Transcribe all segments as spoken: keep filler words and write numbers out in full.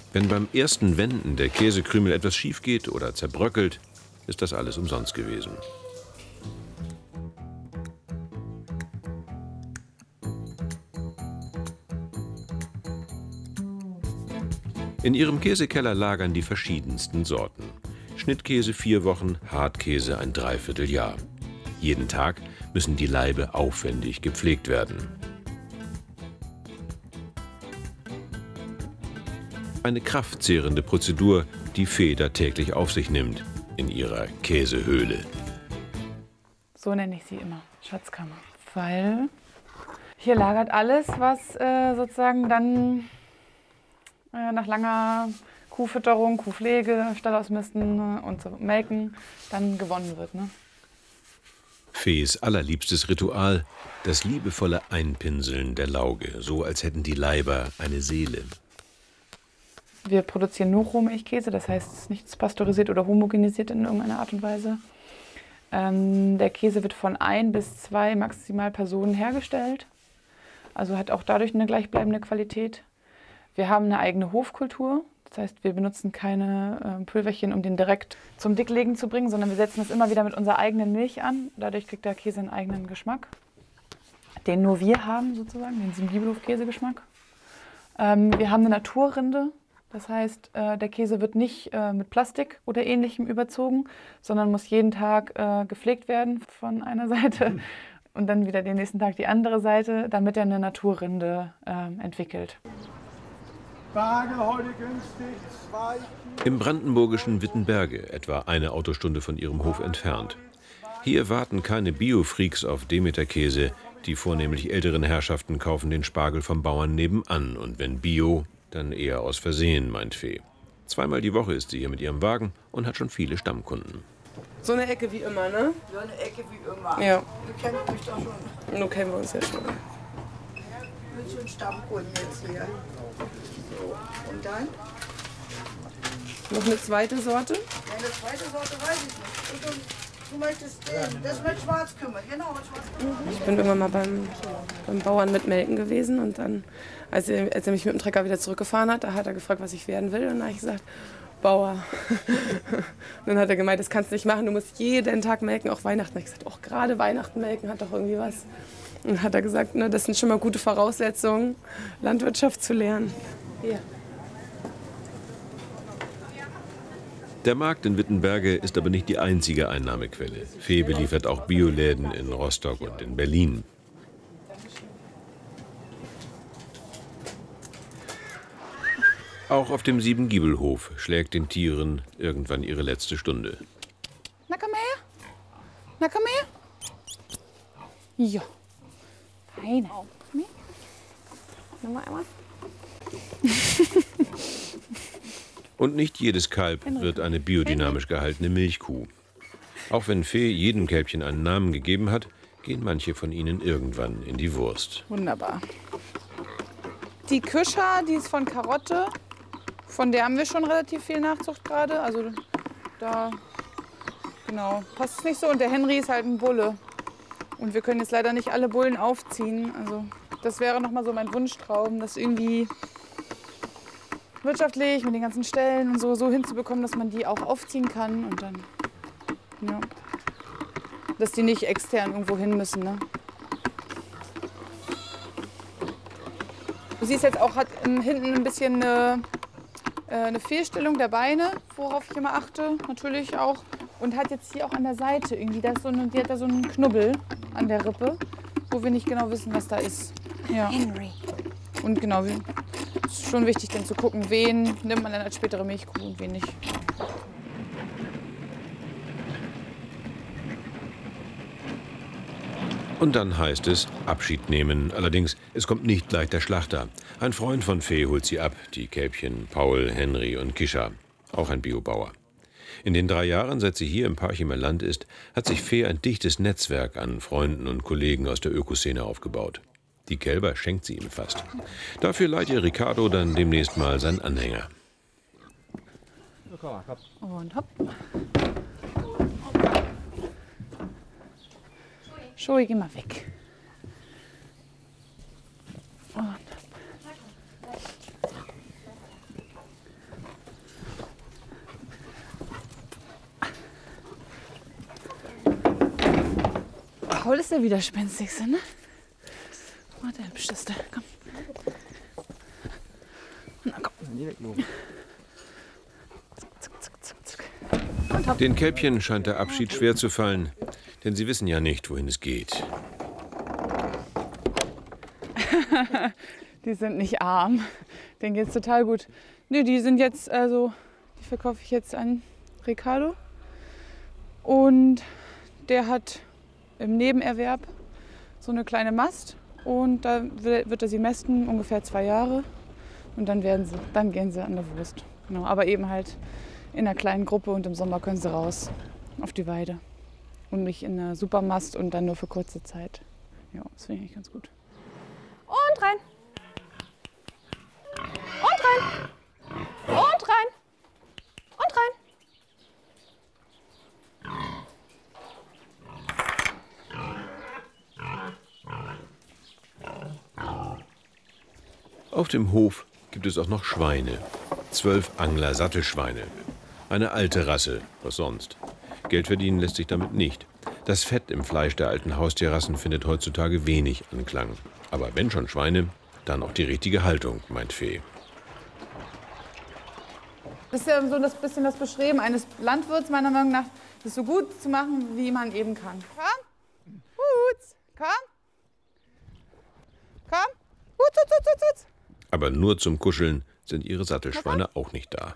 Wenn beim ersten Wenden der Käsekrümel etwas schief geht oder zerbröckelt, ist das alles umsonst gewesen. In ihrem Käsekeller lagern die verschiedensten Sorten. Schnittkäse vier Wochen, Hartkäse ein Dreivierteljahr. Jeden Tag müssen die Laibe aufwendig gepflegt werden. Eine kraftzehrende Prozedur, die Feder täglich auf sich nimmt in ihrer Käsehöhle. So nenne ich sie immer, Schatzkammer. Weil hier lagert alles, was äh, sozusagen dann äh, nach langer Kuhfütterung, Kuhpflege, Stall ausmisten und so melken, dann gewonnen wird. Ne? Fees allerliebstes Ritual, das liebevolle Einpinseln der Lauge, so als hätten die Laiber eine Seele. Wir produzieren nur Rohmilchkäse, das heißt, es ist nichts pasteurisiert oder homogenisiert in irgendeiner Art und Weise. Ähm, der Käse wird von ein bis zwei maximal Personen hergestellt, also hat auch dadurch eine gleichbleibende Qualität. Wir haben eine eigene Hofkultur, das heißt, wir benutzen keine äh, Pülverchen, um den direkt zum Dicklegen zu bringen, sondern wir setzen es immer wieder mit unserer eigenen Milch an. Dadurch kriegt der Käse einen eigenen Geschmack, den nur wir haben sozusagen, den Siebengiebelhof-Käsegeschmack. Ähm, wir haben eine Naturrinde. Das heißt, äh, der Käse wird nicht äh, mit Plastik oder Ähnlichem überzogen, sondern muss jeden Tag äh, gepflegt werden von einer Seite und dann wieder den nächsten Tag die andere Seite, damit er eine Naturrinde äh, entwickelt. Im brandenburgischen Wittenberge, etwa eine Autostunde von ihrem Hof entfernt. Hier warten keine Bio-Freaks auf Demeter-Käse. Die vornehmlich älteren Herrschaften kaufen den Spargel vom Bauern nebenan. Und wenn Bio, dann eher aus Versehen, meint Fee. Zweimal die Woche ist sie hier mit ihrem Wagen und hat schon viele Stammkunden. So eine Ecke wie immer, ne? So eine Ecke wie immer. Ja. Du kennst mich doch schon. Nun kennen wir uns ja schon. Ich bin schon Stammkunden jetzt hier. So. Und dann? Noch eine zweite Sorte? Ja, eine zweite Sorte weiß ich nicht. Und du, du möchtest den, das mit Schwarzkümmel. Genau, mit Schwarzkümmel. Ich bin irgendwann mal beim, beim Bauern mit Melken gewesen und dann, als er, als er mich mit dem Trecker wieder zurückgefahren hat, da hat er gefragt, was ich werden will. Und dann habe ich gesagt, Bauer. Und dann hat er gemeint, das kannst du nicht machen, du musst jeden Tag melken, auch Weihnachten. Da habe ich gesagt, auch gerade Weihnachten melken hat doch irgendwie was. Und dann hat er gesagt, ne, das sind schon mal gute Voraussetzungen, Landwirtschaft zu lernen. Ja. Der Markt in Wittenberge ist aber nicht die einzige Einnahmequelle. Fee beliefert auch Bioläden in Rostock und in Berlin. Auch auf dem Siebengiebelhof schlägt den Tieren irgendwann ihre letzte Stunde. Na, komm her. Na, komm her. Ja. Feine. Komm her. Nimm mal einmal. Und nicht jedes Kalb wird eine biodynamisch gehaltene Milchkuh. Auch wenn Fee jedem Kälbchen einen Namen gegeben hat, gehen manche von ihnen irgendwann in die Wurst. Wunderbar. Die Küscher, die ist von Karotte. Von der haben wir schon relativ viel Nachzucht gerade. Also da genau, passt es nicht so. Und der Henry ist halt ein Bulle. Und wir können jetzt leider nicht alle Bullen aufziehen. Also das wäre noch mal so mein Wunschtraum, das irgendwie wirtschaftlich mit den ganzen Stellen und so, so hinzubekommen, dass man die auch aufziehen kann. Und dann, ja, dass die nicht extern irgendwo hin müssen. Ne? Du siehst jetzt auch, hat hinten ein bisschen eine, äh, eine Fehlstellung der Beine, worauf ich immer achte, natürlich auch. Und hat jetzt hier auch an der Seite irgendwie, da ist so eine, die hat da so einen Knubbel an der Rippe, wo wir nicht genau wissen, was da ist. Ja. Henry. Und genau, es ist schon wichtig, dann zu gucken, wen nimmt man dann als spätere Milchkuh und wen nicht. Und dann heißt es Abschied nehmen. Allerdings, es kommt nicht gleich der Schlachter. Ein Freund von Fee holt sie ab, die Kälbchen Paul, Henry und Kischa, auch ein Biobauer. In den drei Jahren, seit sie hier im Parchimer Land ist, hat sich Fee ein dichtes Netzwerk an Freunden und Kollegen aus der Ökoszene aufgebaut. Die Kälber schenkt sie ihm fast. Dafür leiht ihr Ricardo dann demnächst mal seinen Anhänger. Und hopp. Schoi, geh mal weg. Und hopp. Paul ist der widerspenstigste, ne? Oh, der hübscheste. Komm. Na komm. Zuck, zuck, zuck, zuck. Den Kälbchen scheint der Abschied schwer zu fallen, denn sie wissen ja nicht, wohin es geht. Die sind nicht arm. Denen geht's total gut. Nee, die sind jetzt, also, die verkaufe ich jetzt an Ricardo. Und der hat im Nebenerwerb so eine kleine Mast. Und da wird er sie mästen, ungefähr zwei Jahre. Und dann, werden sie, dann gehen sie an der Wurst. Genau, aber eben halt in einer kleinen Gruppe und im Sommer können sie raus auf die Weide. Und nicht in einer Supermast und dann nur für kurze Zeit. Ja, das finde ich eigentlich ganz gut. Und rein! Und rein! Und rein! Und rein! Auf dem Hof gibt es auch noch Schweine. Zwölf Angler-Sattelschweine. Eine alte Rasse, was sonst. Geld verdienen lässt sich damit nicht. Das Fett im Fleisch der alten Haustierrassen findet heutzutage wenig Anklang. Aber wenn schon Schweine, dann auch die richtige Haltung, meint Fee. Das ist ja so das bisschen das Bestreben eines Landwirts, meiner Meinung nach, das so gut zu machen, wie man eben kann. Komm, Hutz, komm, komm, Hutz, Hutz, Hutz, Hutz. Aber nur zum Kuscheln sind ihre Sattelschweine auch nicht da.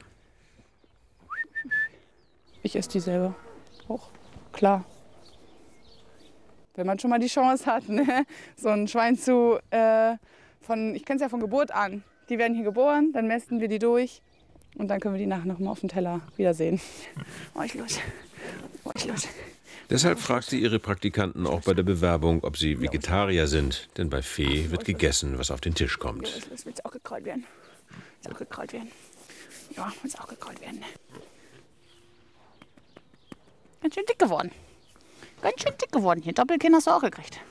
Ich esse die selber. Auch klar. Wenn man schon mal die Chance hat, ne? So ein Schwein zu, äh, von, ich kenne es ja von Geburt an. Die werden hier geboren, dann mästen wir die durch und dann können wir die nachher noch mal auf dem Teller wiedersehen. Oh, ich los. Oh, ich los. Deshalb fragt sie ihre Praktikanten auch bei der Bewerbung, ob sie Vegetarier sind. Denn bei Fee wird gegessen, was auf den Tisch kommt. Ja, das will auch gekrollt werden. Will auch gekrollt werden. Ja, muss auch gekrollt werden. Ganz schön dick geworden. Ganz schön dick geworden hier. Doppelkinn hast du auch gekriegt.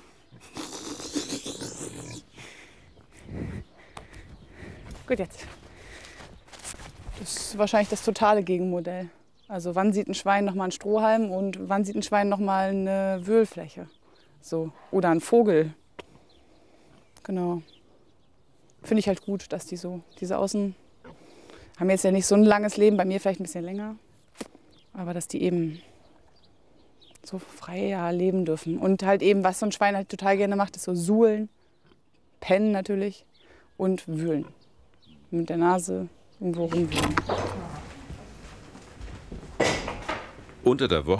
Gut, jetzt. Das ist wahrscheinlich das totale Gegenmodell. Also wann sieht ein Schwein noch mal einen Strohhalm und wann sieht ein Schwein noch mal eine Wühlfläche? So. Oder ein Vogel. Genau. Finde ich halt gut, dass die so, diese Außen haben jetzt ja nicht so ein langes Leben, bei mir vielleicht ein bisschen länger. Aber dass die eben so frei ja, leben dürfen. Und halt eben, was so ein Schwein halt total gerne macht, ist so suhlen, pennen natürlich und wühlen. Mit der Nase irgendwo rumwühlen. Unter der Woche